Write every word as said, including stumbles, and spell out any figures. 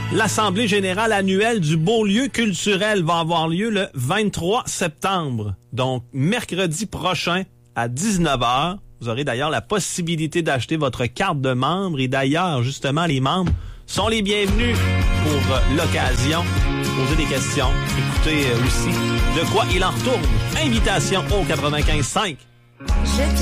L'Assemblée générale annuelle du Beaulieu culturel va avoir lieu le vingt-trois septembre. Donc, mercredi prochain à dix-neuf heures. Vous aurez d'ailleurs la possibilité d'acheter votre carte de membre. Et d'ailleurs, justement, les membres sont les bienvenus pour euh, l'occasion. Poser des questions. Écoutez euh, aussi de quoi il en retourne. Invitation au quatre-vingt-quinze cinq.